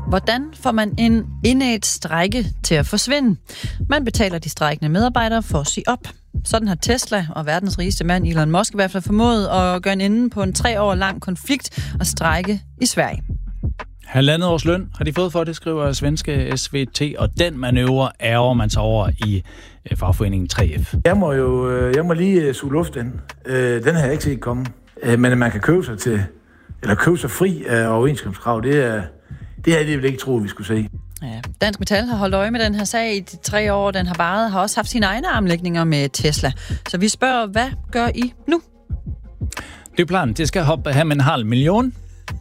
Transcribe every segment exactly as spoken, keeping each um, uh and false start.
Hvordan får man en indædt strejke til at forsvinde? Man betaler de strejkende medarbejdere for at sige op. Sådan har Tesla og verdens rigeste mand Elon Musk i hvert fald formået at gøre en ende på en tre år lang konflikt og strejke i Sverige. Halvandet års løn har de fået for det, skriver svenske S V T, og den manøvre ærger man sig over i fagforeningen tre F. Jeg må jo jeg må lige suge luft den. Den har jeg ikke set komme. Men at man kan købe sig til, eller købe sig fri af overenskomstkrav, det er det havde jeg vel ikke troet, vi skulle se. Ja, Dansk Metal har holdt øje med den her sag i de tre år, den har varet, har også haft sine egne armlægninger med Tesla. Så vi spørger, hvad gør I nu? Det er planen. Det skal hoppe have med en halv million.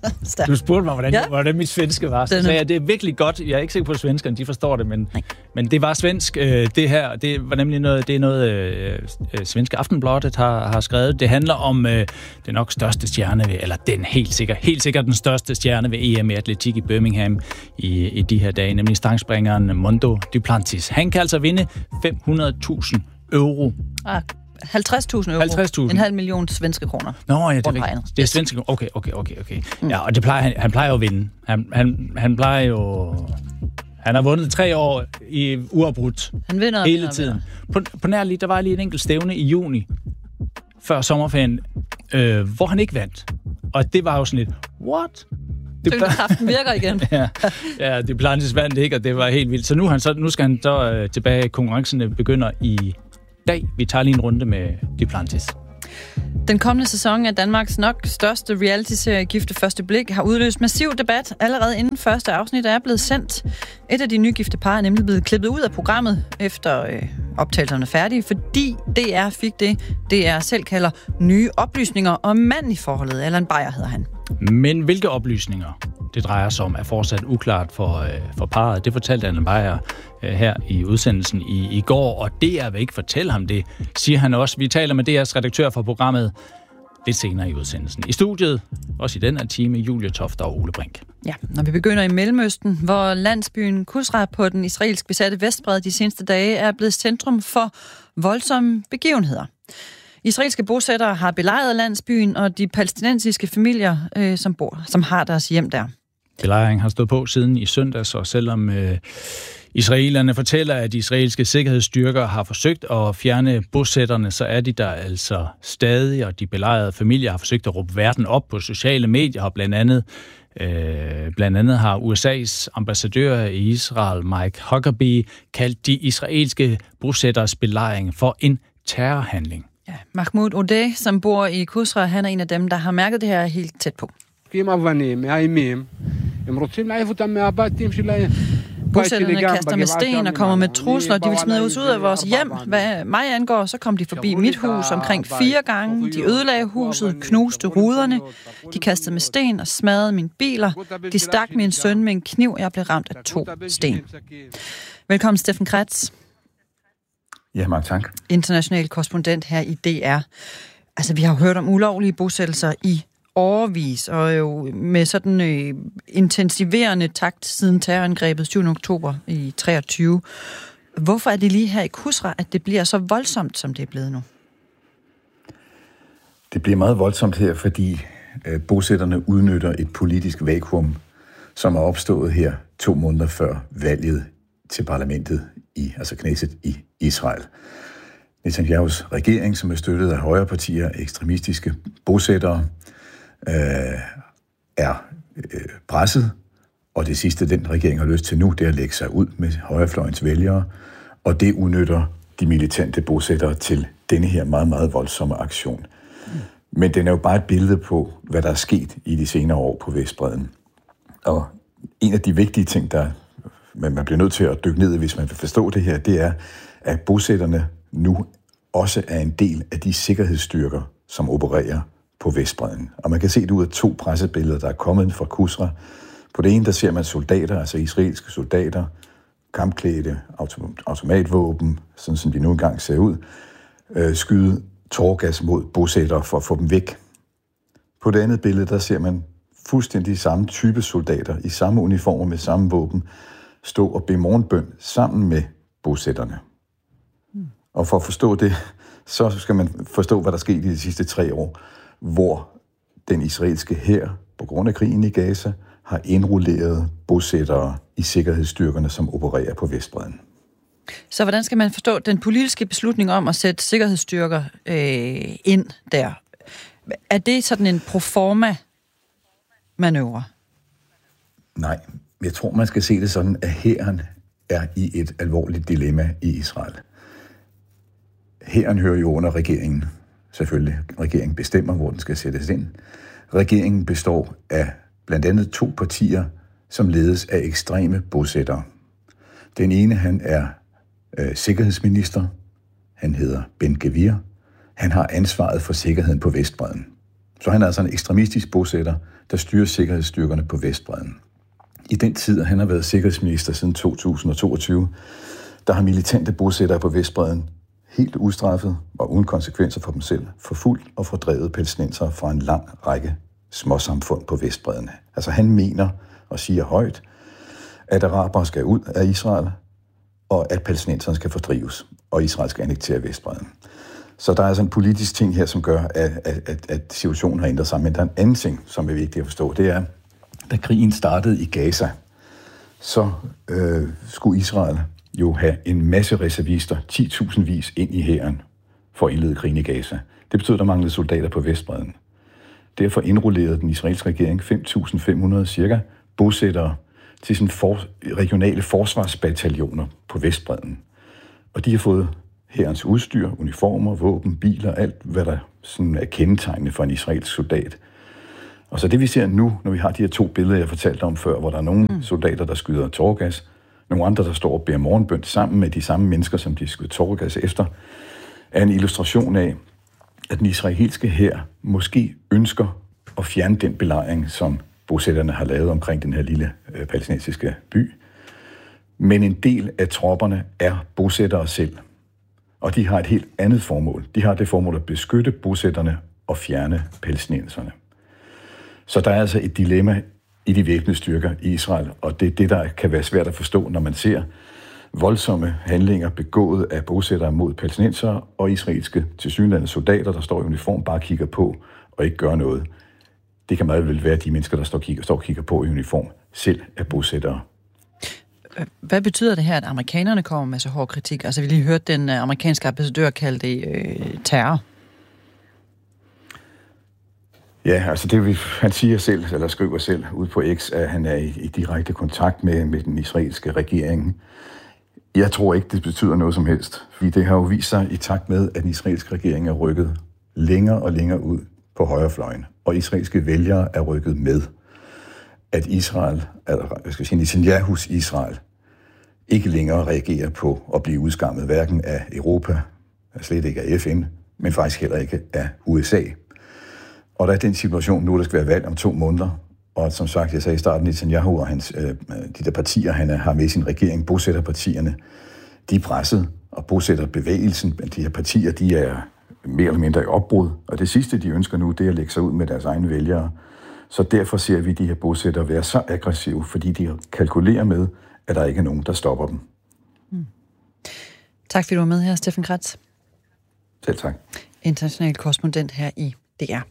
Du spurgte mig, hvordan, ja. hvordan mit svenske var. Så sagde jeg, det er virkelig godt. Jeg er ikke sikker på, at svenskerne de forstår det, men, men det var svensk. Øh, det her, det var nemlig noget, det er noget øh, svenske Aftenbladet har, har skrevet. Det handler om øh, den nok største stjerne ved, eller den helt sikkert, helt sikkert den største stjerne ved E M i atletik i Birmingham i, i de her dage, nemlig stangspringeren Mondo Duplantis. Han kan altså vinde fem hundrede tusind euro. Ah. halvtreds tusind euro. halvtreds tusind. En halv million svenske kroner. Nå ja, det er, det er svenske kroner. Okay, okay, okay, okay. Mm. Ja, og det plejer, han, han plejer jo at vinde. Han, han, han plejer jo... Han har vundet tre år i uafbrudt. Han vinder hele vinder, tiden. På, på nær lige, der var lige en enkelt stævne i juni, før sommerferien, øh, hvor han ikke vandt. Og det var jo sådan lidt, what? Tyngdekraften virker igen. ja, ja, det Duplantis vandt ikke, og det var helt vildt. Så nu, han, så, nu skal han så øh, tilbage. Konkurrencerne begynder i dag. Vi tager lige en runde med Duplantis. Den kommende sæson af Danmarks nok største reality-serie Gift ved første blik har udløst massiv debat allerede inden første afsnit er blevet sendt. Et af de nygifte par er nemlig blevet klippet ud af programmet efter øh, optagelserne er færdige, fordi D R fik det, D R selv kalder nye oplysninger om mand i forholdet. Allan Beyer hedder han. Men hvilke oplysninger det drejer sig om, er fortsat uklart for, øh, for parret. Det fortalte Allan Beyer øh, her i udsendelsen i, i går, og D R vil ikke fortælle ham det, siger han også. Vi taler med D R's redaktør for programmet lidt senere i udsendelsen. I studiet, også i den her time, Julie Toft og Ole Brink. Ja, når vi begynder i Mellemøsten, hvor landsbyen Kusra på den israelsk besatte Vestbred de seneste dage er blevet centrum for voldsomme begivenheder. Israelske bosættere har belejret landsbyen og de palæstinensiske familier, øh, som bor, som har deres hjem der. Belejringen har stået på siden i søndags, og selvom øh, israelerne fortæller, at de israelske sikkerhedsstyrker har forsøgt at fjerne bosætterne, så er de der altså stadig, og de belejrede familier har forsøgt at råbe verden op på sociale medier, og blandt andet, øh, blandt andet har U S A's ambassadør i Israel, Mike Huckabee, kaldt de israelske bosætteres belejring for en terrorhandling. Ja, Mahmoud Odeh, som bor i Kusra, han er en af dem, der har mærket det her helt tæt på. Bosætterne kaster med sten og kommer med trusler. De vil smide os ud af vores hjem. Hvad mig angår, så kom de forbi mit hus omkring fire gange. De ødelagde huset, knuste ruderne. De kastede med sten og smadrede mine biler. De stak min søn med en kniv. Jeg blev ramt af to sten. Velkommen, Steffen Kretz. Ja, mange tak. International korrespondent her i D R. Altså, vi har jo hørt om ulovlige bosættelser i årevis, og jo med sådan øh, intensiverende takt siden terrorangrebet syvende oktober i treogtyve. Hvorfor er det lige her i Kusra, at det bliver så voldsomt, som det er blevet nu? Det bliver meget voldsomt her, fordi øh, bosætterne udnytter et politisk vakuum, som er opstået her to måneder før valget til parlamentet i, altså Knesset i Israel. Netanyahus regering, som er støttet af højre partier, ekstremistiske bosættere, øh, er øh, presset, og det sidste, den regering har lyst til nu, det er at lægge sig ud med højrefløjens vælgere, og det udnytter de militante bosættere til denne her meget, meget voldsomme aktion. Mm. Men den er jo bare et billede på, hvad der er sket i de senere år på Vestbredden. Og en af de vigtige ting, der men man bliver nødt til at dykke ned, hvis man vil forstå det her, det er, at bosætterne nu også er en del af de sikkerhedsstyrker, som opererer på Vestbredden. Og man kan se det ud af to pressebilleder, der er kommet fra Kusra. På det ene, der ser man soldater, altså israelske soldater, kampklædte, automatvåben, sådan som de nu engang ser ud, øh, skyde tårgas mod bosættere for at få dem væk. På det andet billede, der ser man fuldstændig samme type soldater, i samme uniformer med samme våben, stå og bede morgenbøn sammen med bosætterne. Mm. Og for at forstå det, så skal man forstå, hvad der skete i de sidste tre år, hvor den israelske hær, på grund af krigen i Gaza, har indrulleret bosættere i sikkerhedsstyrkerne, som opererer på Vestbredden. Så hvordan skal man forstå den politiske beslutning om at sætte sikkerhedsstyrker øh, ind der? Er det sådan en proforma manøvre? Nej, jeg tror, man skal se det sådan, at hæren er i et alvorligt dilemma i Israel. Hæren hører jo under regeringen. Selvfølgelig, regeringen bestemmer, hvor den skal sættes ind. Regeringen består af blandt andet to partier, som ledes af ekstreme bosættere. Den ene, han er øh, sikkerhedsminister. Han hedder Ben Gvir. Han har ansvaret for sikkerheden på Vestbredden. Så han er altså en ekstremistisk bosætter, der styrer sikkerhedsstyrkerne på Vestbredden. I den tid, han har været sikkerhedsminister siden to tusind og toogtyve, der har militante bosættere på Vestbredden helt ustraffet og uden konsekvenser for dem selv, forfulgt og fordrevet palæstinensere fra en lang række småsamfund på Vestbredden. Altså han mener og siger højt, at arabere skal ud af Israel, og at palæstinenserne skal fordrives, og Israel skal annektere Vestbredden. Så der er altså en politisk ting her, som gør, at, at, at situationen har ændret sig. Men der er en anden ting, som er vigtigt at forstå. Det er, da krigen startede i Gaza, så øh, skulle Israel jo have en masse reservister, ti tusind vis ind i hæren, for at indlede krigen i Gaza. Det betød, at der manglede soldater på Vestbredden. Derfor indrullerede den israelske regering fem tusind fem hundrede cirka bosættere til sådan for, regionale forsvarsbataljoner på Vestbredden. Og de har fået hærens udstyr, uniformer, våben, biler, alt hvad der sådan er kendetegnende for en israelsk soldat. Og så det vi ser nu, når vi har de her to billeder, jeg fortalte om før, hvor der er nogle mm. soldater, der skyder tåregas, nogle andre, der står og beder morgenbøn sammen med de samme mennesker, som de skyder tåregas efter, er en illustration af, at den israelske hær måske ønsker at fjerne den belejring, som bosætterne har lavet omkring den her lille øh, palæstinensiske by. Men en del af tropperne er bosættere selv. Og de har et helt andet formål. De har det formål at beskytte bosætterne og fjerne palæstinenserne. Så der er altså et dilemma i de væbnede styrker i Israel, og det er det, der kan være svært at forstå, når man ser voldsomme handlinger begået af bosættere mod palæstinensere og israelske tilsyneladende soldater, der står i uniform, bare kigger på og ikke gør noget. Det kan meget vel være, at de mennesker, der står og kigger, står og kigger på i uniform, selv er bosættere. Hvad betyder det her, at amerikanerne kommer med så hård kritik? Altså, vi lige hørte den amerikanske ambassadør kalde det øh, terror. Ja, altså det han siger selv, eller skriver selv ud på X, at han er i, i direkte kontakt med, med den israelske regering. Jeg tror ikke, det betyder noget som helst, fordi det har jo vist sig i takt med, at den israelske regering er rykket længere og længere ud på højrefløjen, og israelske vælgere er rykket med, at Israel, eller jeg skal sige Netanyahus Israel, ikke længere reagerer på at blive udskammet, hverken af Europa, slet ikke af F N, men faktisk heller ikke af U S A. Og der er den situation nu, der skal være valg om to måneder, og som sagt, jeg sagde i starten, Netanyahu og hans, øh, de der partier, han har med i sin regering, bosætterpartierne, de er presset, og bosætterbevægelsen, men de her partier, de er mere eller mindre i opbrud, og det sidste, de ønsker nu, det er at lægge sig ud med deres egne vælgere. Så derfor ser vi de her bosættere være så aggressive, fordi de kalkulerer med, at der ikke er nogen, der stopper dem. Mm. Tak fordi du var med her, Steffen Kretz. Selv tak. International korrespondent her i D R.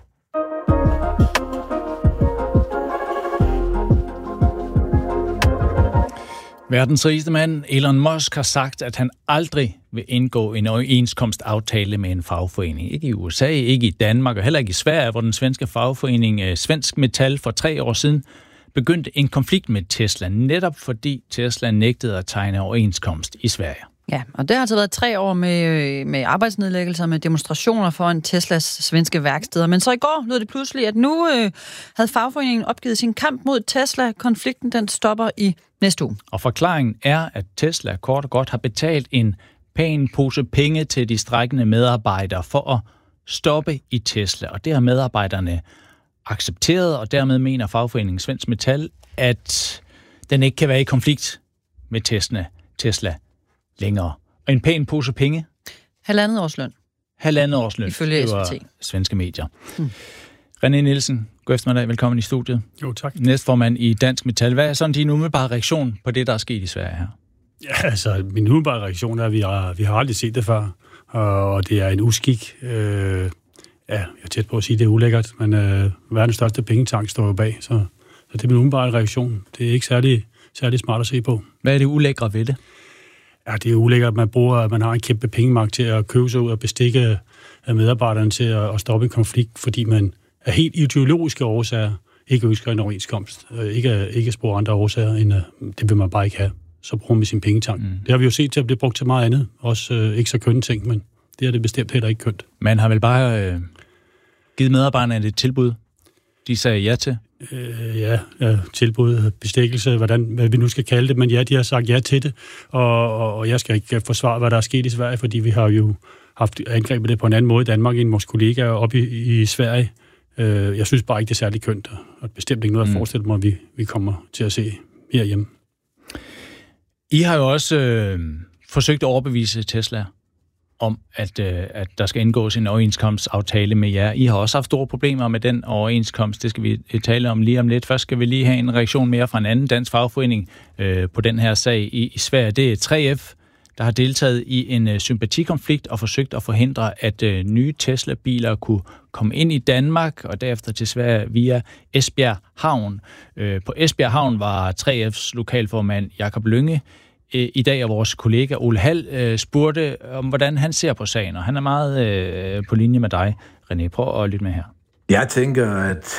Verdens rigeste mand, Elon Musk, har sagt, at han aldrig vil indgå en overenskomstaftale med en fagforening. Ikke i U S A, ikke i Danmark og heller ikke i Sverige, hvor den svenske fagforening Svensk Metal for tre år siden begyndte en konflikt med Tesla, netop fordi Tesla nægtede at tegne overenskomst i Sverige. Ja, og det har altså været tre år med, med arbejdsnedlæggelser, med demonstrationer foran Teslas svenske værksteder. Men så i går lød det pludselig, at nu øh, havde fagforeningen opgivet sin kamp mod Tesla. Konflikten den stopper i næste uge. Og forklaringen er, at Tesla kort og godt har betalt en pæn pose penge til de strejkende medarbejdere for at stoppe i Tesla. Og det har medarbejderne accepteret, og dermed mener fagforeningen Svensk Metal, at den ikke kan være i konflikt med Tesla. Tesla. længere. Og en pæn pose penge? Halvandet års løn. Halvandet års løn. Ifølge S V T. Svenske medier. Hmm. René Nielsen, god eftermiddag. Velkommen i studiet. Jo, tak. Næstformand i Dansk Metal. Hvad er sådan din umiddelbare reaktion på det, der er sket i Sverige her? Ja, altså, min umiddelbare reaktion er, at vi har, vi har aldrig set det før. Og det er en uskik. Øh, ja, jeg er tæt på at sige, at det er ulækkert, men øh, verdens største pengetank står jo bag, så Så det er min umiddelbare reaktion. Det er ikke særlig, særlig smart at se på. Hvad er det ulækre ved det? Ja, det er ulækkert, at man bruger, at man har en kæmpe pengemagt til at købe sig ud og bestikke medarbejderne til at stoppe en konflikt, fordi man af helt ideologiske årsager ikke ønsker en overenskomst. Ikke, ikke spore andre årsager, end det vil man bare ikke have. Så bruger man sin pengetank. Mm. Det har vi jo set til at blive brugt til meget andet. Også øh, ikke så kønne ting, men det er det bestemt heller ikke kønt. Man har vel bare øh, givet medarbejderne et tilbud, de sagde ja til? Øh, ja, ja, tilbud, bestikkelse, hvordan, hvad vi nu skal kalde det, men ja, de har sagt ja til det, og, og, og jeg skal ikke forsvare, hvad der er sket i Sverige, fordi vi har jo haft angrebet det på en anden måde i Danmark end vores kollegaer oppe i, i Sverige. Øh, jeg synes bare ikke, det er særlig kønt, og bestemt ikke noget at forestille mig, at vi, vi kommer til at se herhjemme. I har jo også øh, forsøgt at overbevise Tesla om, at, øh, at der skal indgås en overenskomstaftale med jer. I har også haft store problemer med den overenskomst. Det skal vi tale om lige om lidt. Først skal vi lige have en reaktion mere fra en anden dansk fagforening øh, på den her sag i, i Sverige. Det er tre F, der har deltaget i en øh, sympatikonflikt og forsøgt at forhindre, at øh, nye Tesla-biler kunne komme ind i Danmark og derefter til Sverige via Esbjerg Havn. Øh, på Esbjerg Havn var tre F's lokalformand Jakob Lynge. I dag er vores kollega Ole Hall øh, spurgte om, hvordan han ser på sagen, og han er meget øh, på linje med dig. René, prøv at lytte med her. Jeg tænker, at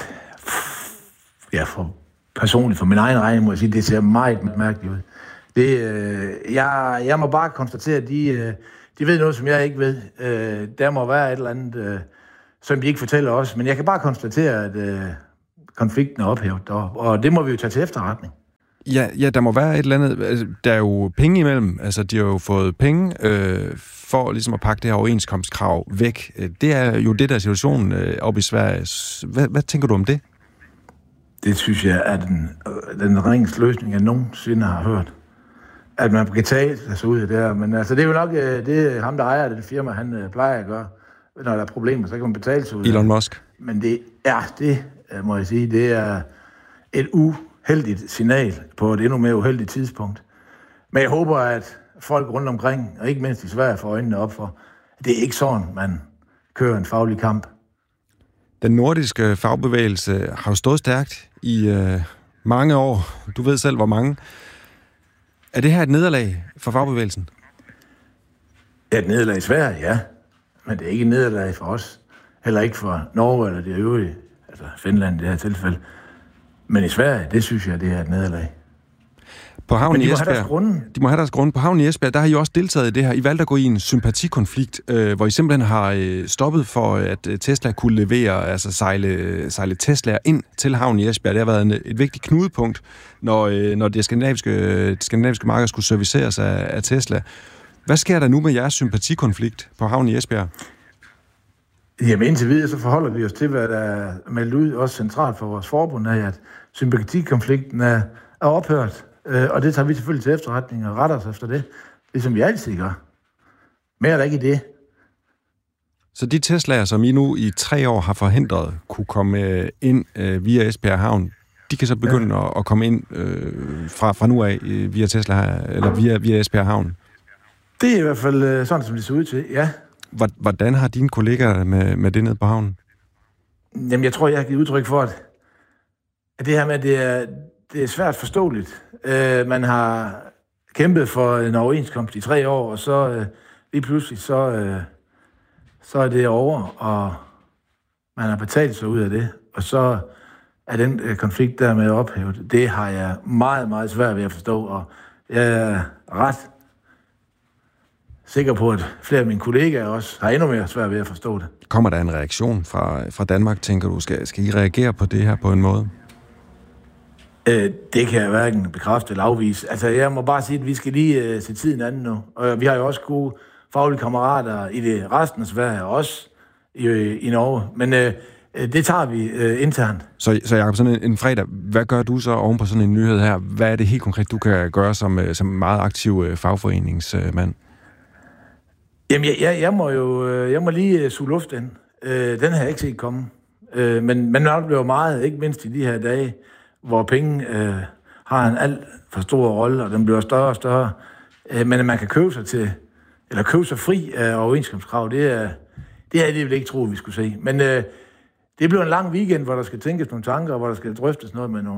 ja, for personligt, for min egen regning, må jeg sige, det ser meget mærkeligt ud. Det, øh, jeg, jeg må bare konstatere, at de, øh, de ved noget, som jeg ikke ved. Øh, der må være et eller andet, øh, som de ikke fortæller os, men jeg kan bare konstatere, at øh, konflikten er ophævet, og, og det må vi jo tage til efterretning. Ja, ja, der må være et eller andet. Altså, der er jo penge imellem. Altså, de har jo fået penge øh, for ligesom at pakke det her overenskomstkrav væk. Det er jo det, der er situationen øh, oppe i Sverige. Hvad, hvad tænker du om det? Det synes jeg er den, den ringeste løsning, jeg nogensinde har hørt. At man kan tage sig ud af det her. Men altså, det er jo nok det er ham, der ejer det firma, han øh, plejer at gøre. Når der er problemer, så kan man betale sig ud af. Elon Musk. Men det er det, må jeg sige, det er et u heldigt signal på et endnu mere uheldigt tidspunkt. Men jeg håber, at folk rundt omkring, og ikke mindst i Sverige, får øjnene op for, at det er ikke sådan, man kører en faglig kamp. Den nordiske fagbevægelse har jo stået stærkt i øh, mange år. Du ved selv, hvor mange. Er det her et nederlag for fagbevægelsen? Det er et nederlag i Sverige, ja. Men det er ikke et nederlag for os. Heller ikke for Norge eller det øvrige, altså Finland i det her tilfælde. Men i Sverige, det synes jeg, det er et nederlag. På havnen de i Esbjerg, de må have deres grunde. På havnen i Esbjerg, der har I også deltaget i det her. I valgte at gå i en sympatikonflikt, øh, hvor I simpelthen har øh, stoppet for, at Tesla kunne levere, altså sejle, sejle Teslaer ind til havnen i Esbjerg. Det har været en, et vigtigt knudepunkt, når, øh, når det, skandinaviske, det skandinaviske marked skulle serviceres af, af Tesla. Hvad sker der nu med jeres sympatikonflikt på havnen i Esbjerg? Jamen indtil videre, så forholder vi os til, hvad der er meldt ud, også centralt for vores forbund, af, at sympatikonflikten er, er ophørt. Øh, og det tager vi selvfølgelig til efterretning og retter os efter det, ligesom vi altid gør. Mere er der ikke i det. Så de Teslaer, som I nu i tre år har forhindret, kunne komme ind øh, via Esbjerg Havn, de kan så begynde ja. at, at komme ind øh, fra, fra nu af øh, via Tesla, eller via, via Esbjerg Havn? Det er i hvert fald øh, sådan, som det ser ud til, ja. Hvordan har dine kollegaer med, med det nede på havnen? Jamen, jeg tror, jeg har givet udtryk for, at, at det her med, at det er, det er svært forståeligt. Uh, man har kæmpet for en overenskomst i tre år, og så uh, lige pludselig, så, uh, så er det over, og man har betalt sig ud af det, og så er den uh, konflikt dermed ophævet. Det har jeg meget, meget svært ved at forstå, og jeg er ret sikker på, at flere af mine kollegaer også har endnu mere svært ved at forstå det. Kommer der en reaktion fra, fra Danmark, tænker du? Skal, skal I reagere på det her på en måde? Øh, det kan jeg hverken bekræfte eller afvise. Altså, jeg må bare sige, at vi skal lige øh, se tiden anden nu. Og vi har jo også gode faglige kammerater i det resten af Sverige, og også i, i Norge. Men øh, det tager vi øh, internt. Så, så Jacob, sådan en, en fredag, hvad gør du så oven på sådan en nyhed her? Hvad er det helt konkret, du kan gøre som, som meget aktiv øh, fagforeningsmand? Jamen, jeg, jeg, jeg må jo jeg må lige suge luft ind. Øh, den har jeg ikke set komme. Øh, men man oplever meget, ikke mindst i de her dage, hvor penge øh, har en alt for stor rolle, og den bliver større og større. Øh, men at man kan købe sig til, eller købe sig fri af overenskomstkrav, det er det er det, jeg ikke tro, vi skulle se. Men øh, det bliver en lang weekend, hvor der skal tænkes nogle tanker, og hvor der skal drøftes noget med nogle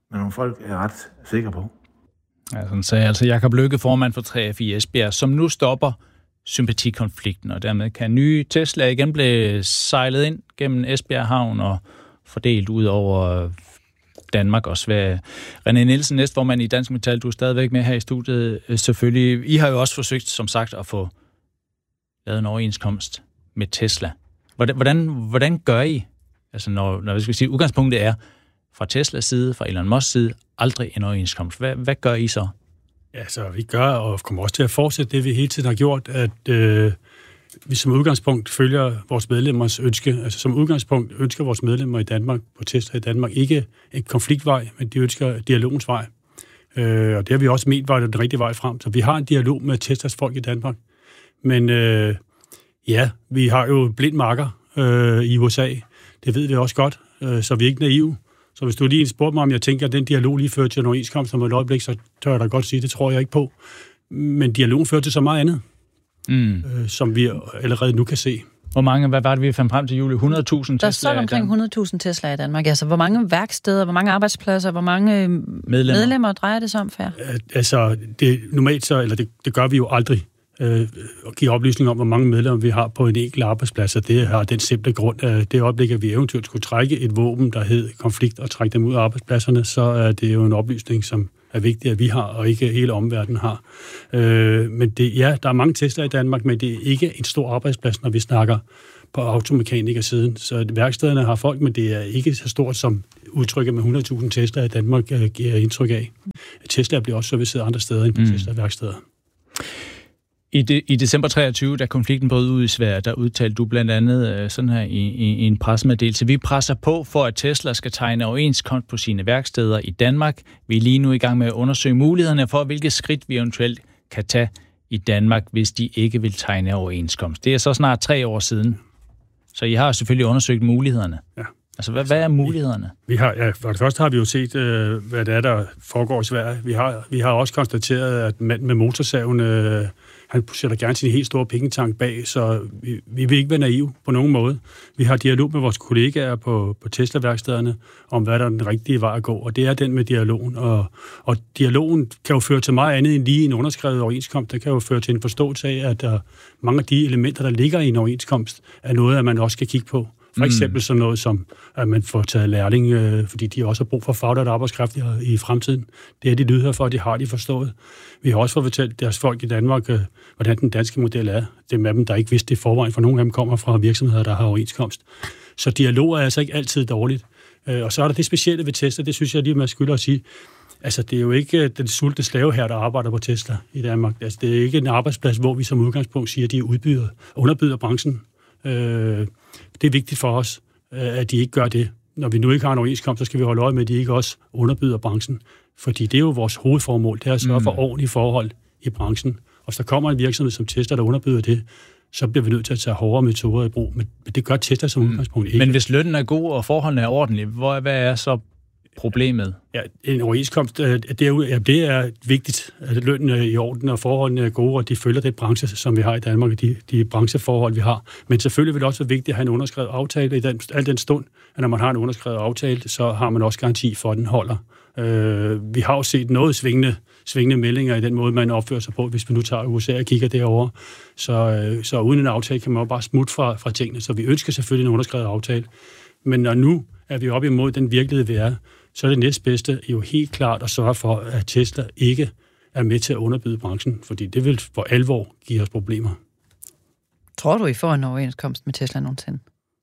med nogle folk, er jeg ret sikker på. Ja, sådan sagde altså Jakob Lykke, formand for tre F i Esbjerg, som nu stopper sympatikonflikten, og dermed kan nye Tesla igen blive sejlet ind gennem Esbjerg Havn og fordelt ud over Danmark og Sverige. René Nielsen, næstformand i Dansk Metal, du er stadigvæk med her i studiet. Selvfølgelig, I har jo også forsøgt, som sagt, at få lavet en overenskomst med Tesla. Hvordan, hvordan, hvordan gør I? Altså, når, når vi skal sige, udgangspunktet er fra Teslas side, fra Elon Musks side, aldrig en overenskomst. Hvad, hvad gør I så? Ja, så vi gør, og kommer også til at fortsætte det, vi hele tiden har gjort, at øh, vi som udgangspunkt følger vores medlemmers ønske. Altså som udgangspunkt ønsker vores medlemmer i Danmark, på Tesla i Danmark, ikke en konfliktvej, men de ønsker dialogens vej. Øh, og det har vi også ment var den rigtige vej frem. Så vi har en dialog med Teslas folk i Danmark. Men øh, ja, vi har jo blind marker øh, i U S A. Det ved vi også godt, øh, så vi er ikke naive. Så hvis du lige spurgte mig, om jeg tænker, at den dialog lige fører til en overenskomst om et øjeblik, så tør jeg da godt sige, det tror jeg ikke på. Men dialogen fører til så meget andet, mm. øh, som vi allerede nu kan se. Hvor mange, hvad var det, vi fandt frem til juli? hundrede tusind Tesla? Der er sådan omkring hundrede tusind Tesla i Danmark. Altså, hvor mange værksteder, hvor mange arbejdspladser, hvor mange medlemmer, medlemmer drejer det sig om, Fair? Altså, det, normalt så, eller det, det gør vi jo aldrig, øh, at give oplysning om, hvor mange medlemmer vi har på en enkelt arbejdsplads, og det har den simple grund, at det øjeblik, at vi eventuelt skulle trække et våben, der hed konflikt, og trække dem ud af arbejdspladserne, så er det jo en oplysning, som er vigtigt, at vi har, og ikke hele omverdenen har. Øh, men det, ja, der er mange Tesla i Danmark, men det er ikke en stor arbejdsplads, når vi snakker på automekanikersiden. Så værkstederne har folk, men det er ikke så stort, som udtrykket med hundrede tusind Tesla i Danmark uh, giver indtryk af. Tesla bliver også serviceret andre steder end på mm. Tesla-værksteder. I, de, I december treogtyve, da konflikten brød ud i Sverige, der udtalte du blandt andet sådan her i, i, i en pressemeddelelse: vi presser på for, at Tesla skal tegne overenskomst på sine værksteder i Danmark. Vi er lige nu i gang med at undersøge mulighederne for, hvilke skridt vi eventuelt kan tage i Danmark, hvis de ikke vil tegne overenskomst. Det er så snart tre år siden. Så I har selvfølgelig undersøgt mulighederne. Ja. Altså, hvad, hvad er mulighederne? Vi, vi har, ja, for det første har vi jo set, øh, hvad det er, der foregår i Sverige. Vi har, vi har også konstateret, at manden med motorsaven, øh, han sætter gerne sin helt store pengetank bag, så vi, vi vil ikke være naive på nogen måde. Vi har dialog med vores kollegaer på, på Tesla-værkstederne om, hvad der er den rigtige vej at gå, og det er den med dialogen. Og, og dialogen kan jo føre til meget andet end lige en underskrevet overenskomst. Det kan jo føre til en forståelse af, at der, mange af de elementer, der ligger i en overenskomst, er noget, at man også skal kigge på. For eksempel sådan noget som, at man får taget lærling, øh, fordi de også har brug for faglært arbejdskraft i, i fremtiden. Det er de lydhør for, at de har de forstået. Vi har også fået fortalt deres folk i Danmark, øh, hvordan den danske model er. Dem af dem, der ikke vidste det i forvejen, for nogle af dem kommer fra virksomheder, der har overenskomst. Så dialog er altså ikke altid dårligt. Øh, og så er der det specielle ved Tesla, det synes jeg lige, man skylder at sige. Altså, det er jo ikke den sultne slave her, der arbejder på Tesla i Danmark. Altså, det er ikke en arbejdsplads, hvor vi som udgangspunkt siger, at de er udbyder, underbyder branchen. Øh, det er vigtigt for os, at de ikke gør det. Når vi nu ikke har en overenskomst, så skal vi holde øje med, at de ikke også underbyder branchen. Fordi det er jo vores hovedformål, det er at sørge for ordentlige forhold i branchen. Og hvis der kommer en virksomhed som Tesla, der underbyder det, så bliver vi nødt til at tage hårdere metoder i brug. Men det gør Tesla som udgangspunkt ikke. Men hvis lønnen er god, og forholdene er ordentlige, hvad er så problemet? Ja, en overenskomst, det er, ja, det er vigtigt, at lønnen er i orden, og forholdene er gode, og de følger den branche, som vi har i Danmark, de, de brancheforhold, vi har. Men selvfølgelig vil det også være vigtigt at have en underskrevet aftale i den, al den stund, at når man har en underskrevet aftale, så har man også garanti for, at den holder. Øh, vi har jo set noget svingende, svingende meldinger i den måde, man opfører sig på, hvis vi nu tager U S A og kigger derovre. Så, øh, så uden en aftale kan man jo bare smutte fra, fra tingene. Så vi ønsker selvfølgelig en underskrevet aftale. Men når nu er vi oppe imod den virkelighed, vi er, så er det næstbedste jo helt klart at sørge for, at Tesla ikke er med til at underbyde branchen, fordi det vil for alvor give os problemer. Tror du, I får en overenskomst med Tesla nogensinde?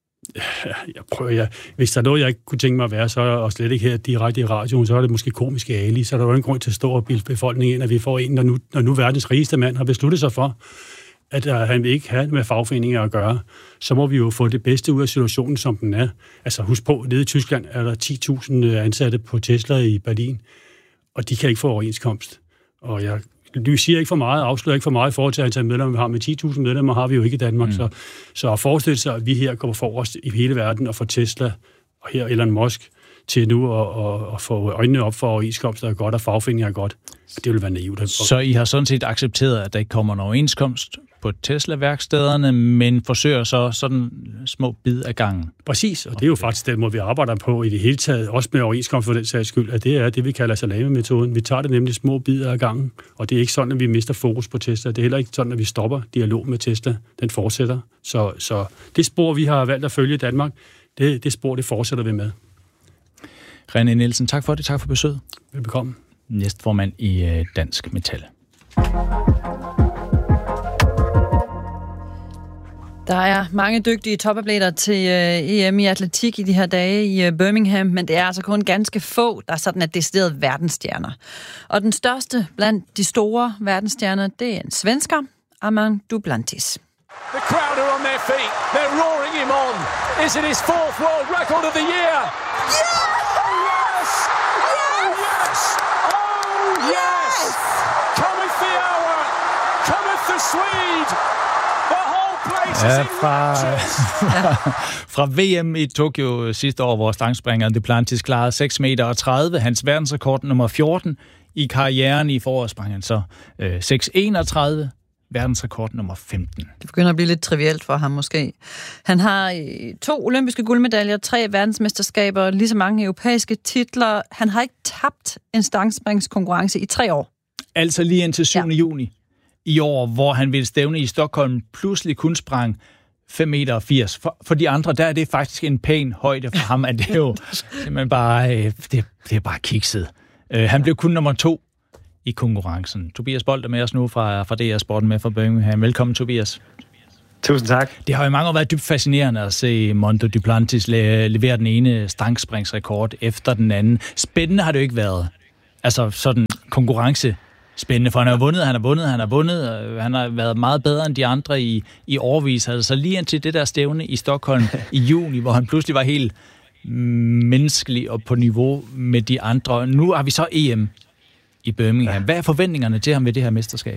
Jeg prøver, jeg, hvis der er noget, jeg ikke kunne tænke mig at være, så og slet ikke her direkte i radioen, så er det måske komiske ali, så er der jo en grund til at stå og bilde befolkningen ind, at vi får en, når nu, når nu verdens rigeste mand har besluttet sig for, at uh, han vil ikke have med fagforeninger at gøre, så må vi jo få det bedste ud af situationen, som den er. Altså husk på, nede i Tyskland er der ti tusind ansatte på Tesla i Berlin, og de kan ikke få overenskomst. Og jeg du siger ikke for meget, afslører ikke for meget i forhold til antal medlemmer, vi har. Med ti tusind medlemmer har vi jo ikke i Danmark, mm. så, så at forestille sig, at vi her kommer forrest i hele verden og får Tesla, og her Elon Musk, til nu at, at få øjnene op for overenskomster er godt, og fagforeninger er godt. Det vil være naivt. Så I har sådan set accepteret, at der ikke kommer en overenskomst på Tesla-værkstederne, men forsøger så sådan små bid af gangen. Præcis, og det er jo faktisk den måde, vi arbejder på i det hele taget, også med overenskomst for den sags skyld, at det er det, vi kalder salami-metoden. Vi tager det nemlig små bidder af gangen, og det er ikke sådan, at vi mister fokus på Tesla. Det er heller ikke sådan, at vi stopper dialog med Tesla. Den fortsætter. Så, så det spor, vi har valgt at følge i Danmark, det, det spor, det fortsætter vi med. René Nielsen, tak for det. Tak for besøget. Velbekomme. Næstformand i Dansk Metal. Der er mange dygtige topatleter til E M i atletik i de her dage i Birmingham, men det er altså kun ganske få, der sådan er decideret verdensstjerner. Og den største blandt de store verdensstjerner, det er en svensker, Armand Duplantis. The crowd are on their feet. They're roaring him on. Is it his fourth world record of the year? Yeah! Yes! Yes! Oh, yes! Cometh the hour! Cometh the Swede! The whole place is Ja, in fra, raptures! fra V M i Tokyo sidste år, hvor stangspringeren Duplantis klarede seks meter og tredive, hans verdensrekord nummer fjorten i karrieren. I foråret sprang han så øh, seks enogtredive, verdensrekord nummer femten. Det begynder at blive lidt trivielt for ham måske. Han har to olympiske guldmedaljer, tre verdensmesterskaber, lige så mange europæiske titler. Han har ikke tabt en stangspringskonkurrence i tre år. Altså lige indtil syvende Ja. juni i år, hvor han ved stævne i Stockholm pludselig kun sprang fem meter og firs. For, for de andre, der er det faktisk en pæn højde for ham, at det er jo simpelthen bare, øh, det, det er bare kikset. Uh, han blev kun nummer to i konkurrencen. Tobias Bolt er med os nu fra, fra D R Sporten med fra Birmingham. Velkommen, Tobias. Tusind tak. Det har jo i mange år været dybt fascinerende at se Mondo Duplantis le- levere den ene stangspringsrekord efter den anden. Spændende har det jo ikke været. Altså sådan konkurrence spændende, for han har vundet, han har vundet, han har vundet, og han har været meget bedre end de andre i, i årevis. Altså lige indtil det der stævne i Stockholm i juni, hvor han pludselig var helt menneskelig og på niveau med de andre. Nu har vi så E M i Birmingham. Hvad er forventningerne til ham ved det her mesterskab?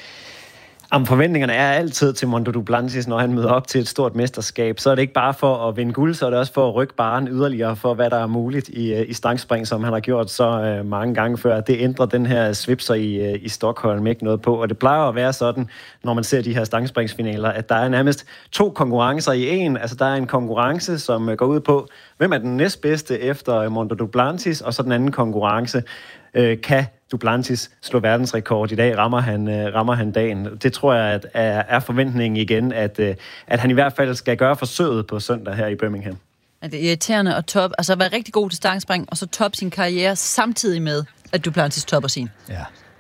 Jamen, forventningerne er altid til Mondo Duplantis, når han møder op til et stort mesterskab. Så er det ikke bare for at vinde guld, så er det også for at rykke barren yderligere for, hvad der er muligt i, i stangspring, som han har gjort så øh, mange gange før. Det ændrer den her svipser i, øh, i Stockholm ikke noget på. Og det plejer at være sådan, når man ser de her stangspringsfinaler, at der er nærmest to konkurrencer i en. Altså, der er en konkurrence, som går ud på, hvem er den næstbedste efter Mondo Duplantis, og så den anden konkurrence, øh, kan Duplantis slå verdensrekord. I dag rammer han, øh, rammer han dagen. Det tror jeg at er, er forventningen igen, at, øh, at han i hvert fald skal gøre forsøget på søndag her i Birmingham. Er det irriterende at top, altså at være rigtig god til stangspring, og så top sin karriere samtidig med, at Duplantis topper sin? Ja.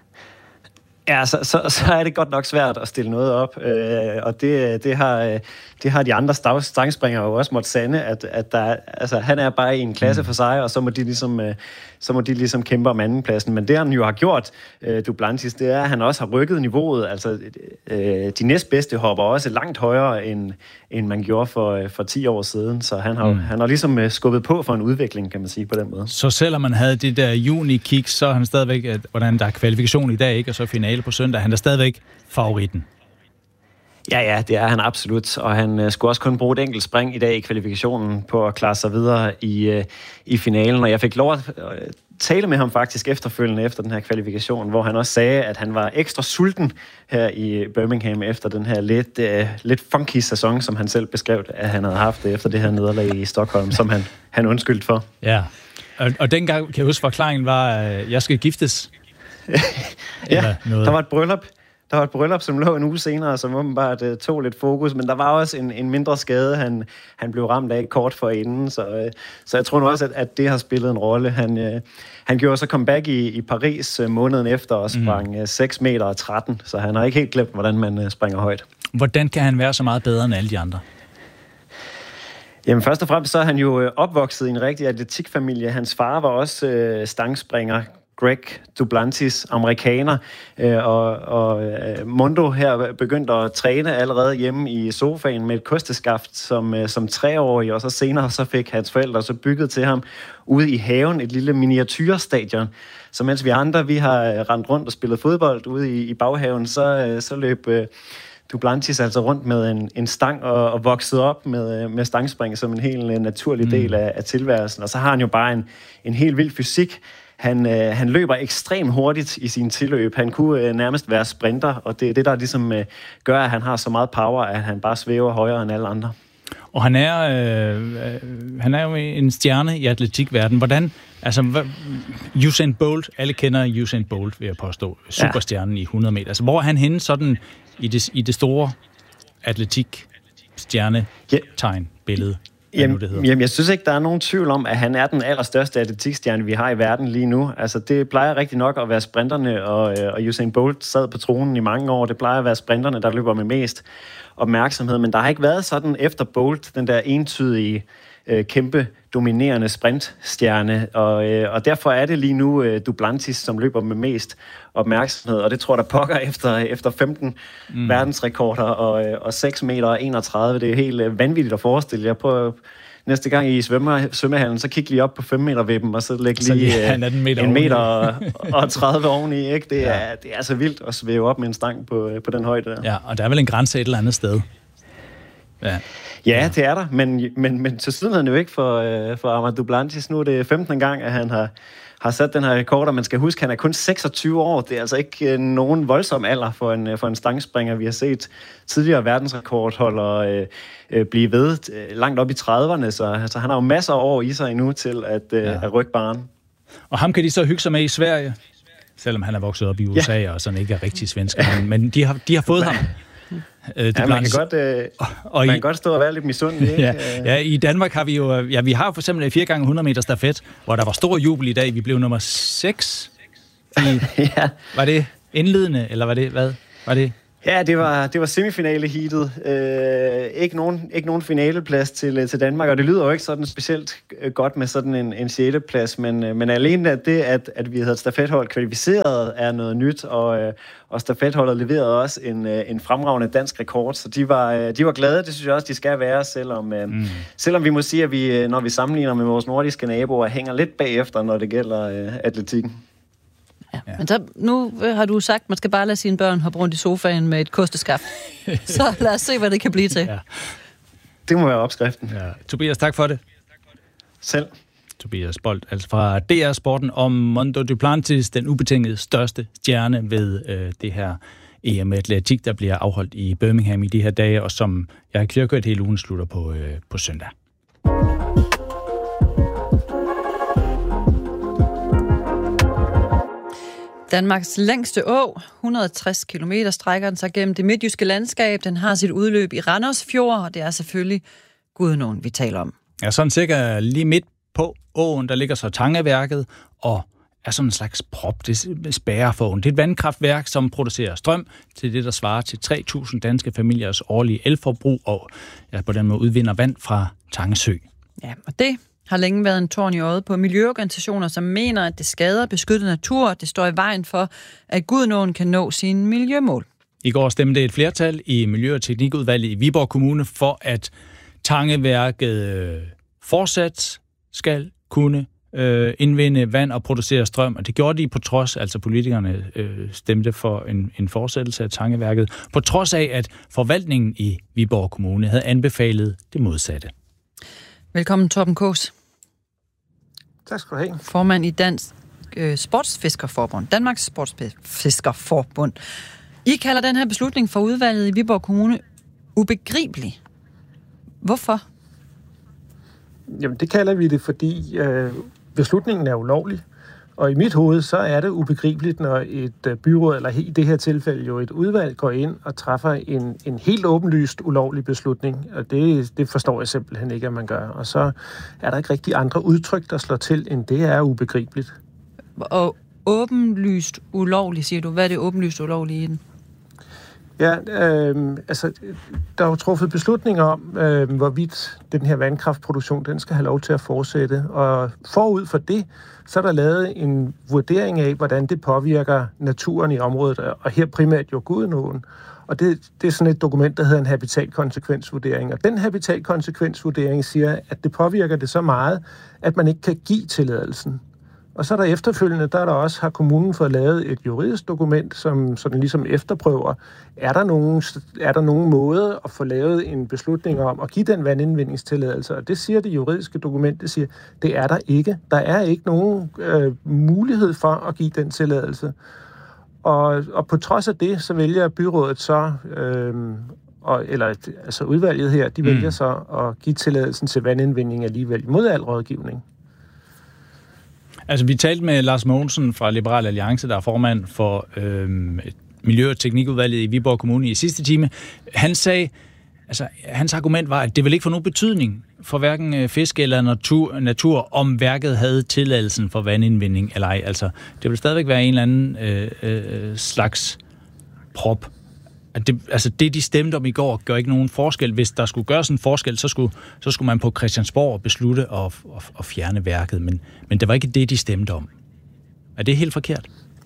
Ja, så, så, så er det godt nok svært at stille noget op, øh, og det, det, har, det har de andre stangspringere jo også måttet sande, at, at der, altså, han er bare i en klasse for sig, og så må de ligesom, øh, så må de ligesom kæmpe om andenpladsen. Men det han jo har gjort, øh, Duplantis, det er, at han også har rykket niveauet. Altså, øh, de næstbedste hopper også langt højere, end, end man gjorde for, for ti år siden, så han har, mm. han har ligesom skubbet på for en udvikling, kan man sige på den måde. Så selvom man havde det der juni-kick, så er han stadigvæk, at, hvordan der er kvalifikation i dag, ikke, og så finale på søndag. Han er stadigvæk favoritten. Ja, ja, det er han absolut, og han uh, skulle også kun bruge et enkelt spring i dag i kvalifikationen på at klare sig videre i, uh, i finalen, og jeg fik lov at uh, tale med ham faktisk efterfølgende efter den her kvalifikation, hvor han også sagde, at han var ekstra sulten her i Birmingham efter den her lidt, uh, lidt funky sæson, som han selv beskrev, at han havde haft efter det her nederlag i Stockholm, som han, han undskyldte for. Ja, og, og dengang, kan jeg huske, forklaringen var, at jeg skal giftes. Ja, der var et bryllup. Der var et bryllup, som lå en uge senere, som åbenbart uh, tog lidt fokus, men der var også en, en mindre skade, han, han blev ramt af kort forinden, så, uh, så jeg tror nu også, at, at det har spillet en rolle. Han, uh, han gjorde så comeback i, i Paris uh, måneden efter og sprang uh, seks meter og tretten, så han har ikke helt glemt, hvordan man uh, springer højt. Hvordan kan han være så meget bedre end alle de andre? Jamen først og fremmest så er han jo opvokset i en rigtig atletikfamilie. Hans far var også uh, stangspringer, Greg Duplantis, amerikaner, og, og Mondo her begyndte at træne allerede hjemme i sofaen med et kosteskaft som, som treårig, og så senere så fik hans forældre så bygget til ham ude i haven et lille miniatyrstadion. Så mens vi andre, vi har rendt rundt og spillet fodbold ude i, i baghaven, så, så løb Duplantis altså rundt med en, en stang og, og vokset op med, med stangspring som en helt naturlig mm. del af, af tilværelsen. Og så har han jo bare en, en helt vild fysik. Han, øh, han løber ekstremt hurtigt i sin tilløb. Han kunne øh, nærmest være sprinter, og det er det, der ligesom øh, gør, at han har så meget power, at han bare svæver højere end alle andre. Og han er, øh, øh, han er jo en stjerne i atletikverdenen. Hvordan, altså, Usain Bolt, alle kender Usain Bolt, vil jeg påstå, superstjernen ja. i hundrede meter. Altså, hvor er han henne sådan i det, i det store atletik-stjerne-tegn-billede? Jamen, jamen, jeg synes ikke, der er nogen tvivl om, at han er den allerstørste atletikstjerne, vi har i verden lige nu. Altså, det plejer rigtig nok at være sprinterne, og, og Usain Bolt sad på tronen i mange år. Det plejer at være sprinterne, der løber med mest opmærksomhed, men der har ikke været sådan efter Bolt, den der entydige, øh, kæmpe, dominerende sprintstjerne, og, øh, og derfor er det lige nu øh, Duplantis, som løber med mest opmærksomhed, og det tror jeg, der pokker efter, efter femten mm. verdensrekorder og, øh, og seks meter enogtredive. Det er helt øh, vanvittigt at forestille jer. På næste gang I svømmer, svømmehallen, så kig lige op på fem meter vippen, og så læg lige øh, meter en meter og, og tredive oveni. Ikke? Det, er, det er så vildt at svæve op med en stang på, på den højde der. Ja, og der er vel en grænse et eller andet sted. Ja. Ja, det er der, men, men, men til siden er det jo ikke for, øh, for Amadou Duplantis. Nu er det femtende gang, at han har, har sat den her rekord, og man skal huske, at han er kun seksogtyve år. Det er altså ikke øh, nogen voldsom alder for en, for en stangspringer. Vi har set tidligere verdensrekordholdere øh, blive ved øh, langt op i trediverne, så altså, han har jo masser af år i sig endnu til at, øh, ja. at rykke barren. Og ham kan de så hygge sig med i Sverige, selvom han er vokset op i U S A ja. og sådan ikke er rigtig svensk. Men, men de, har, de har fået ham. Øh, ja, man kan, godt, øh, og man i, kan godt stå og være lidt misundelig, ikke? Ja, ja, i Danmark har vi jo, ja, vi har for eksempel en fire gange hundrede meter stafet, hvor der var stor jubel i dag. Vi blev nummer seks. I, ja. Var det indledende, eller var det, hvad? Var det? Ja, det var, det var semifinale-heatet. Øh, ikke, nogen, ikke nogen finaleplads til, til Danmark, og det lyder jo ikke sådan specielt godt med sådan en, en sjette plads, men, men alene at det, at, at vi havde et stafethold kvalificeret, er noget nyt, og, og stafetholdet leverede også en, en fremragende dansk rekord, så de var, de var glade, det synes jeg også, de skal være, selvom, mm. selvom vi må sige, at vi, når vi sammenligner med vores nordiske naboer, hænger lidt bagefter, når det gælder uh, atletikken. Ja. Ja. Men så, nu har du sagt, at man skal bare lade sine børn hoppe rundt i sofaen med et kosteskaft. Så lad os se, hvad det kan blive til. Ja. Det må være opskriften. Ja. Tobias, tak for det. Selv. Tobias Bolt, altså fra D R Sporten om Mondo Duplantis, den ubetinget største stjerne ved øh, det her E M Atletik, der bliver afholdt i Birmingham i de her dage, og som jeg har klirkørt hele ugen slutter på, øh, på søndag. Danmarks længste å, et hundrede og tres kilometer, strækker den sig gennem det midtjyske landskab. Den har sit udløb i Randers Fjord, og det er selvfølgelig Gudenåen, vi taler om. Ja, sådan cirka lige midt på åen, der ligger så Tangeværket, og er sådan en slags prop, det spærrer for åen. Det er et vandkraftværk, som producerer strøm til det, der svarer til tre tusind danske familiers årlige elforbrug, og ja, på den måde udvinder vand fra Tangesø. Ja, og det har længe været en torn i øjet på miljøorganisationer, som mener, at det skader beskyttet natur, og det står i vejen for, at Gudenåen kan nå sine miljømål. I går stemte et flertal i Miljø- og Teknikudvalget i Viborg Kommune for, at Tangeværket fortsat skal kunne øh, indvinde vand og producere strøm, og det gjorde de på trods, altså politikerne øh, stemte for en, en fortsættelse af Tangeværket, på trods af, at forvaltningen i Viborg Kommune havde anbefalet det modsatte. Velkommen, Torben Kaas. Tak skal du have. Formand i Dansk øh, Sportsfiskerforbund, Danmarks Sportsfiskerforbund. I kalder den her beslutning for udvalget i Viborg Kommune ubegribelig. Hvorfor? Jamen, det kalder vi det, fordi øh, beslutningen er ulovlig. Og i mit hoved, så er det ubegribeligt, når et øh, byråd, eller i det her tilfælde jo et udvalg, går ind og træffer en, en helt åbenlyst ulovlig beslutning. Og det, det forstår jeg simpelthen ikke, at man gør. Og så er der ikke rigtig andre udtryk, der slår til, end det er ubegribeligt. Og åbenlyst ulovlig, siger du. Hvad er det åbenlyst ulovlige i den? Ja, øh, altså, der er jo truffet beslutninger om, øh, hvorvidt den her vandkraftproduktion, den skal have lov til at fortsætte. Og forud for det, så er der lavet en vurdering af, hvordan det påvirker naturen i området, og her primært jo Gudenåen. Og det, det er sådan et dokument, der hedder en habitatkonsekvensvurdering. Og den habitatkonsekvensvurdering siger, at det påvirker det så meget, at man ikke kan give tilladelsen. Og så er der efterfølgende, der er der også, har kommunen fået lavet et juridisk dokument, som sådan ligesom efterprøver, er der nogen, er der nogen måde at få lavet en beslutning om at give den vandindvindingstilladelse? Og det siger det juridiske dokument, det siger, det er der ikke. Der er ikke nogen øh, mulighed for at give den tilladelse. Og, og på trods af det, så vælger byrådet så, øh, og, eller altså udvalget her, de vælger mm. så at give tilladelsen til vandindvinding alligevel mod al rådgivning. Altså, vi talte med Lars Mogensen fra Liberal Alliance, der er formand for øh, Miljø- og Teknikudvalget i Viborg Kommune i sidste time. Han sagde, altså, hans argument var, at det ville ikke få nogen betydning for hverken fisk eller natur, natur, om værket havde tilladelsen for vandindvinding eller ej. Altså, det vil stadigvæk være en eller anden øh, øh, slags prop. At det, altså, det, de stemte om i går, gør ikke nogen forskel. Hvis der skulle gøres en forskel, så skulle, så skulle man på Christiansborg beslutte at, at, at fjerne værket. Men, men det var ikke det, de stemte om. Er det helt forkert?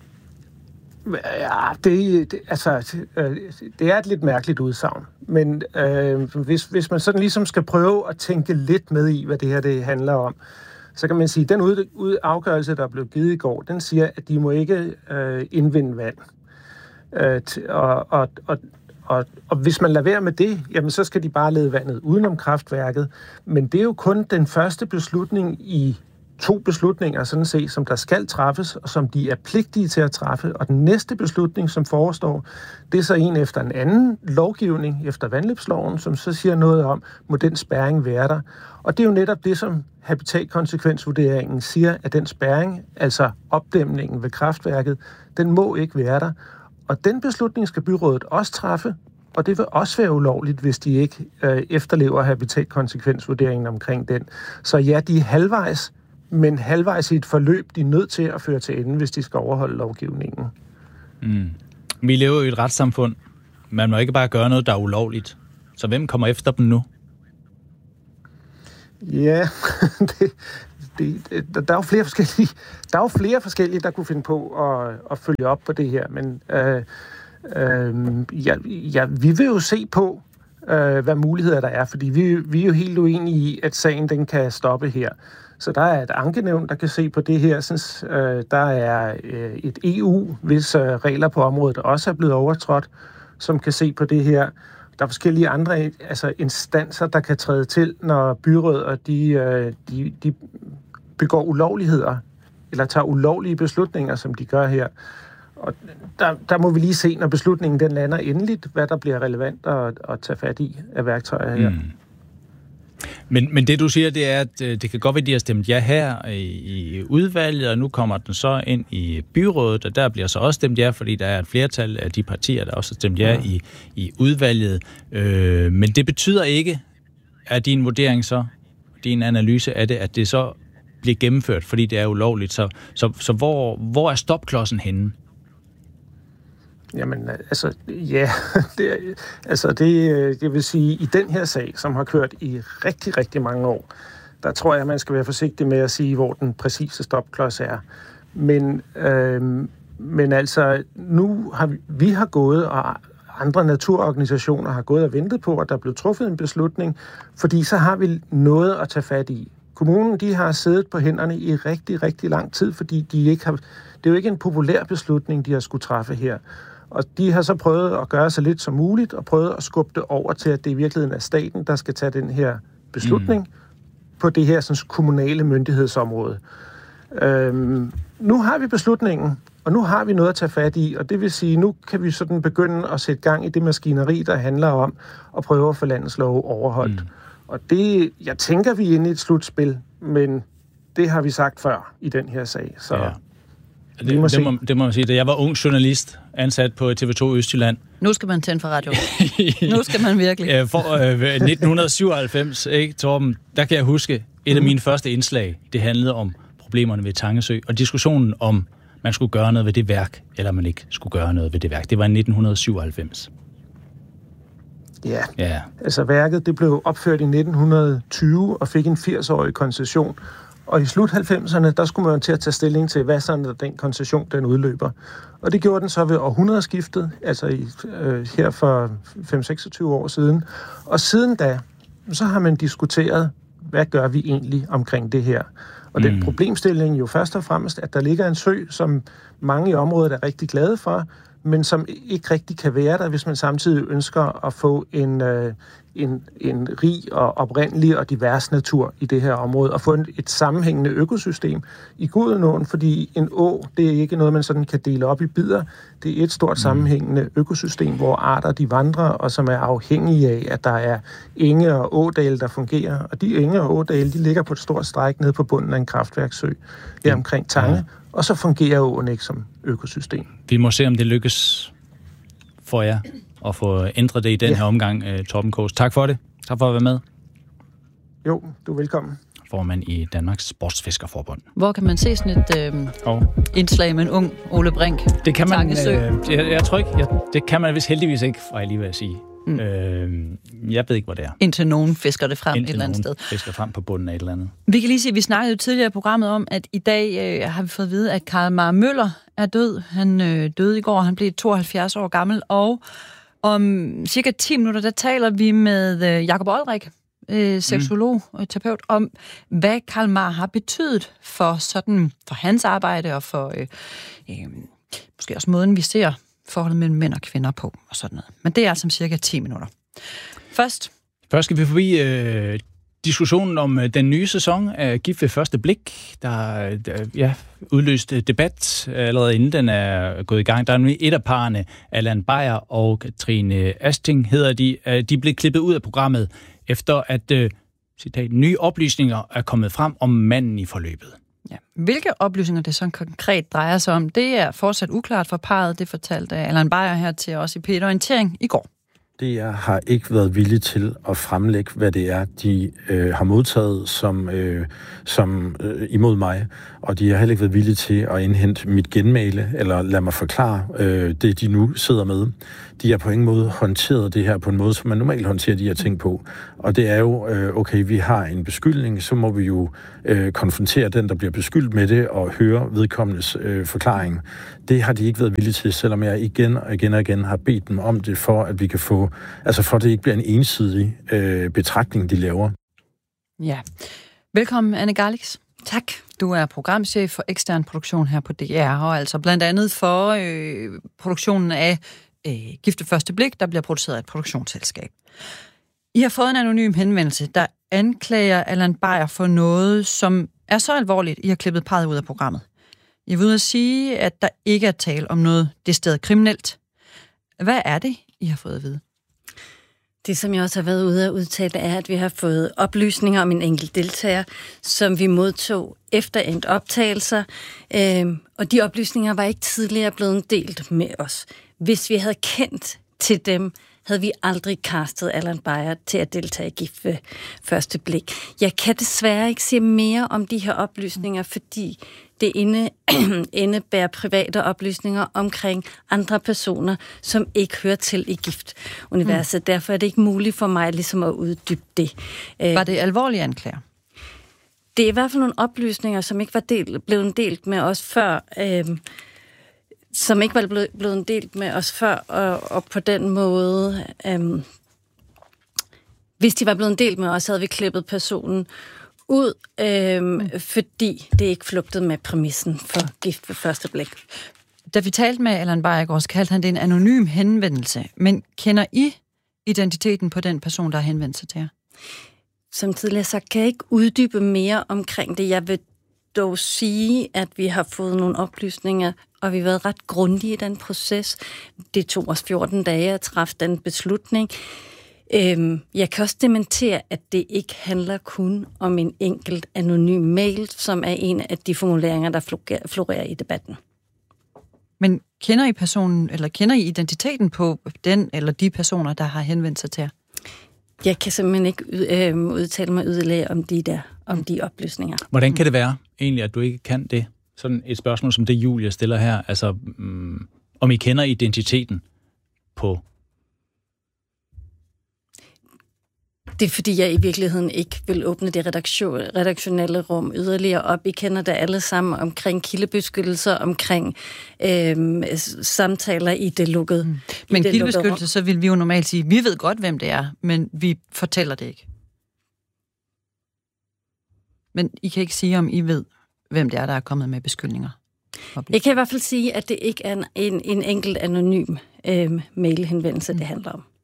Ja, det, det, altså, det er et lidt mærkeligt udsagn. Men øh, hvis, hvis man sådan ligesom skal prøve at tænke lidt med i, hvad det her det handler om, så kan man sige, at den ud, ud afgørelse, der blev givet i går, den siger, at de må ikke øh, indvinde vand. Øh, og, og, og, og, og hvis man lader være med det, jamen så skal de bare lede vandet udenom kraftværket. Men det er jo kun den første beslutning i to beslutninger, sådan set, som der skal træffes, og som de er pligtige til at træffe. Og den næste beslutning, som forestår, det er så en efter en anden lovgivning, efter vandløbsloven, som så siger noget om, må den spærring være der. Og det er jo netop det, som habitatkonsekvensvurderingen siger, at den spærring, altså opdæmningen ved kraftværket, den må ikke være der. Og den beslutning skal byrådet også træffe, og det vil også være ulovligt, hvis de ikke øh, efterlever habitatkonsekvensvurderingen omkring den. Så ja, de er halvvejs, men halvvejs i et forløb, de er nødt til at føre til ende, hvis de skal overholde lovgivningen. Mm. Vi lever i et retssamfund. Man må ikke bare gøre noget, der er ulovligt. Så hvem kommer efter dem nu? Ja, det, det, der er jo flere forskellige, der er jo flere forskellige, der kunne finde på at, at følge op på det her, men øh, øh, ja, ja, vi vil jo se på, øh, hvad muligheder der er, fordi vi, vi er jo helt uenige i, at sagen den kan stoppe her. Så der er et ankenævn, der kan se på det her. Synes, øh, der er øh, et E U, hvis øh, regler på området også er blevet overtrådt, som kan se på det her. Der er forskellige andre altså instanser, der kan træde til, når byråder de, øh, de, de begår ulovligheder, eller tager ulovlige beslutninger, som de gør her. Og der, der må vi lige se, når beslutningen den lander endeligt, hvad der bliver relevant at, at tage fat i af værktøjer her. Mm. Men, men det, du siger, det er, at det kan godt være, at de har stemt ja her i, i udvalget, og nu kommer den så ind i byrådet, og der bliver så også stemt ja, fordi der er et flertal af de partier, der også har stemt ja i, i udvalget. Øh, men det betyder ikke, at din vurdering så, din analyse af det, at det så bliver gennemført, fordi det er ulovligt. Så, så, så hvor, hvor er stopklodsen henne? Jamen, altså, ja, det, altså det, det vil sige, i den her sag, som har kørt i rigtig, rigtig mange år, der tror jeg, man skal være forsigtig med at sige, hvor den præcise stopklods er. Men, øh, men altså, nu har vi, vi har gået, og andre naturorganisationer har gået og ventet på, at der blev truffet en beslutning, fordi så har vi noget at tage fat i. Kommunen, de har siddet på hænderne i rigtig, rigtig lang tid, fordi de ikke har, det er jo ikke en populær beslutning, de har skulle træffe her. Og de har så prøvet at gøre så lidt som muligt, og prøvet at skubbe det over til, at det i virkeligheden er staten, der skal tage den her beslutning mm. på det her sådan, kommunale myndighedsområde. Øhm, nu har vi beslutningen, og nu har vi noget at tage fat i, og det vil sige, nu kan vi sådan begynde at sætte gang i det maskineri, der handler om at prøve at få landets love overholdt. Mm. Og det, jeg tænker, vi er inde i et slutspil, men det har vi sagt før i den her sag, så... Ja. Det må, det, må, det må man sige. Da jeg var ung journalist, ansat på T V to Østjylland. Nu skal man tænde for radio. Nu skal man virkelig. For øh, nitten syvoghalvfems, ikke, Torben, der kan jeg huske, et af mine første indslag, det handlede om problemerne ved Tangesø, og diskussionen om, man skulle gøre noget ved det værk, eller man ikke skulle gøre noget ved det værk. Det var i nitten syvoghalvfems. Ja, ja. Altså værket, det blev opført i nitten tyve og fik en firs-årig koncession. Og i slut halvfemserne, der skulle man til at tage stilling til, hvad sådan der den koncession, den udløber. Og det gjorde den så ved århundredeskiftet, altså i, øh, her for fem til seksogtyve år siden. Og siden da, så har man diskuteret, hvad gør vi egentlig omkring det her? Og mm. den problemstilling jo først og fremmest, at der ligger en sø, som mange i området er rigtig glade for, men som ikke rigtig kan være der, hvis man samtidig ønsker at få en, øh, en, en rig og oprindelig og divers natur i det her område, og få et, et sammenhængende økosystem i Gudenåen, fordi en å, det er ikke noget, man sådan kan dele op i bidder. Det er et stort sammenhængende økosystem, hvor arter de vandrer, og som er afhængige af, at der er enge og ådale, der fungerer. Og de enge og ådale, de ligger på et stort stræk nede på bunden af en kraftværksø, der omkring Tange. Ja. Og så fungerer åen ikke som økosystem. Vi må se, om det lykkes for jer at få ændret det i den ja. her omgang, Torben Kaas. Tak for det. Tak for at være med. Jo, du er velkommen. Formand i Danmarks Sportsfiskerforbund. Hvor kan man se sådan et øh, oh. indslag med en ung Ole Brink? Det kan man, øh, jeg, jeg tror ikke, jeg, det kan man vist heldigvis ikke, for jeg lige vil sige. Mm. Øh, jeg ved ikke, hvor det er. Indtil nogen fisker det frem Indtil et eller andet sted. fisker frem på bunden af et eller andet. Vi kan lige sige, at vi snakkede jo tidligere i programmet om, at i dag øh, har vi fået at vide, at Karl Mar Møller er død. Han øh, døde i går, han blev tooghalvfjerds år gammel, og om cirka ti minutter, der taler vi med øh, Jakob Olrik, øh, seksolog og terapeut, om hvad Karl Mar har betydet for, sådan, for hans arbejde og for øh, øh, måske også måden, vi ser forholdet mellem mænd og kvinder på og sådan noget. Men det er altså om cirka ti minutter. Først. Først skal vi forbi øh, diskussionen om øh, den nye sæson af Gift ved første blik, der, der ja, udløste debat allerede inden den er gået i gang. Der er nu et af parerne, Allan Beier og Katrine Asting hedder de. De blev klippet ud af programmet efter at øh, citat, nye oplysninger er kommet frem om manden i forløbet. Ja. Hvilke oplysninger det så konkret drejer sig om, det er fortsat uklart for parret. Det fortalte Allan Beier her til os i P et Orientering i går. D R har ikke været villige til at fremlægge, hvad det er, de øh, har modtaget som, øh, som øh, imod mig. Og de har heller ikke været villige til at indhente mit genmæle, eller lade mig forklare øh, det, de nu sidder med. De har på ingen måde håndteret det her på en måde, som man normalt håndterer de her ting på. Og det er jo, øh, okay, vi har en beskyldning, så må vi jo øh, konfrontere den, der bliver beskyldt med det, og høre vedkommendes øh, forklaring. Det har de ikke været villige til, selvom jeg igen og igen og igen har bedt dem om det, for at vi kan få, altså for at det ikke bliver en ensidig øh, betragtning, de laver. Ja. Velkommen, Anne Garlix. Tak. Du er programchef for ekstern produktion her på D R, og altså blandt andet for øh, produktionen af øh, Gift ved første blik, der bliver produceret af et produktionsselskab. I har fået en anonym henvendelse, der anklager Allan Beier for noget, som er så alvorligt, I har klippet parret ud af programmet. Jeg vil ud at sige, at der ikke er tale om noget decideret kriminelt. Hvad er det, I har fået at vide? Det, som jeg også har været ude at udtale, er, at vi har fået oplysninger om en enkelt deltager, som vi modtog efter endt optagelser, øhm, og de oplysninger var ikke tidligere blevet delt med os. Hvis vi havde kendt til dem, havde vi aldrig castet Allan Beier til at deltage i Gift ved første blik. Jeg kan desværre ikke sige mere om de her oplysninger, fordi det inde, indebærer private oplysninger omkring andre personer, som ikke hører til i Gift-universet. Mm. Derfor er det ikke muligt for mig ligesom at uddybe det. Var det alvorlige anklager? Det er i hvert fald nogle oplysninger, som ikke var delt, blevet delt med os før, øh, som ikke var blevet, blevet delt med os før, og, og på den måde, øh, hvis de var blevet delt med os, havde vi klippet personen ud, øh, fordi det ikke flugtede med præmissen for Gift ved første blik. Da vi talte med Allan Beier i går, så kaldte han det en anonym henvendelse. Men kender I identiteten på den person, der har henvendt sig til jer? Som tidligere så kan jeg ikke uddybe mere omkring det. Jeg vil dog sige, at vi har fået nogle oplysninger, og vi har været ret grundige i den proces. Det tog os fjorten dage at træffe den beslutning. Jeg kan også dementere, at det ikke handler kun om en enkelt anonym mail, som er en af de formuleringer, der florerer i debatten. Men kender I personen, eller kender I identiteten på den eller de personer, der har henvendt sig til jer? Jeg kan simpelthen ikke øh, udtale mig yderligere om de der, om de oplysninger. Hvordan kan det være egentlig, at du ikke kan det? Sådan et spørgsmål som det, Julia stiller her. Altså, um, om I kender identiteten på... Det er, fordi jeg i virkeligheden ikke vil åbne det redaktionelle rum yderligere op. I kender det alle sammen omkring kildebeskyttelser, omkring øh, samtaler i det lukkede. Mm. Men kildebeskyttelse, så vil vi jo normalt sige, vi ved godt, hvem det er, men vi fortæller det ikke. Men I kan ikke sige, om I ved, hvem det er, der er kommet med beskyldninger? Jeg kan i hvert fald sige, at det ikke er en, en, en enkelt anonym øh, mailhenvendelse, mm. det handler om.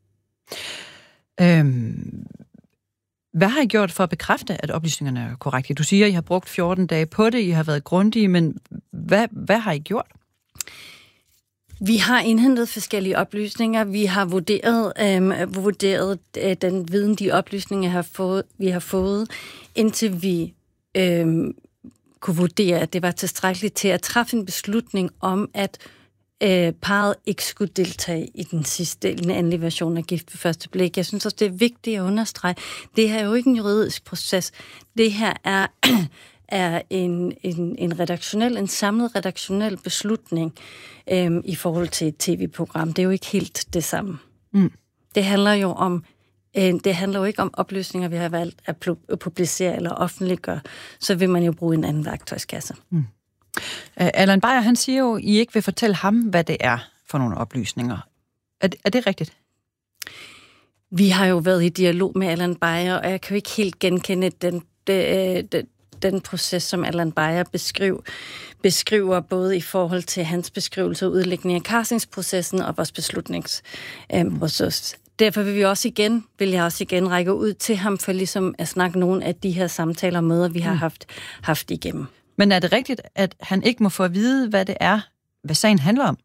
Øhm, hvad har I gjort for at bekræfte, at oplysningerne er korrekte? Du siger, at I har brugt fjorten dage på det, I har været grundige, men hvad, hvad har I gjort? Vi har indhentet forskellige oplysninger. Vi har vurderet, øh, vurderet øh, den viden, de oplysninger, har fået, vi har fået, indtil vi øh, kunne vurdere, at det var tilstrækkeligt til at træffe en beslutning om, at øh, parret ikke skulle deltage i den sidste, den endelige version af Gift ved første blik. Jeg synes også, det er vigtigt at understrege. Det her er jo ikke en juridisk proces. Det her er... er en, en, en redaktionel, en samlet redaktionel beslutning øhm, i forhold til et tv-program. Det er jo ikke helt det samme. Mm. Det handler jo om, øh, det handler jo ikke om oplysninger, vi har valgt at publicere eller offentliggøre. Så vil man jo bruge en anden værktøjskasse. Mm. Uh, Allan Beyer, han siger jo, I ikke vil fortælle ham, hvad det er for nogle oplysninger. Er, er det rigtigt? Vi har jo været i dialog med Allan Beyer, og jeg kan jo ikke helt genkende den, det, det, den proces, som Allan Beyer beskriver, beskriver både i forhold til hans beskrivelse og udlægning af castingsprocessen og vores beslutningsproces. Øh, Derfor vil vi også igen, vil jeg også igen række ud til ham for ligesom at snakke nogle af de her samtaler og møder, vi har haft, haft igennem. Men er det rigtigt, at han ikke må få at vide, hvad det er, hvad sagen handler om?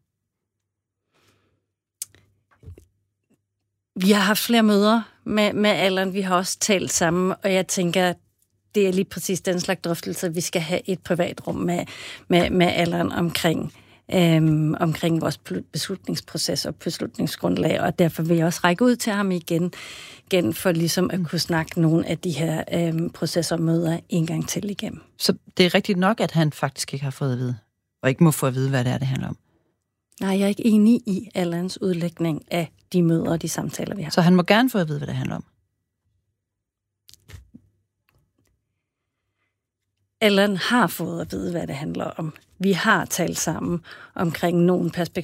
Vi har haft flere møder med, med Allan, vi har også talt sammen, og jeg tænker, det er lige præcis den slags drøftelser, vi skal have et privat rum med, med, med Allan omkring, øhm, omkring vores beslutningsproces og beslutningsgrundlag, og derfor vil jeg også række ud til ham igen, igen for ligesom at kunne snakke nogle af de her øhm, processer og møder en gang til igennem. Så det er rigtigt nok, at han faktisk ikke har fået at vide, og ikke må få at vide, hvad det er, det handler om? Nej, jeg er ikke enig i Allans udlægning af de møder og de samtaler, vi har. Så han må gerne få at vide, hvad det handler om? Allan har fået at vide, hvad det handler om. Vi har talt sammen omkring nogle perspektiver,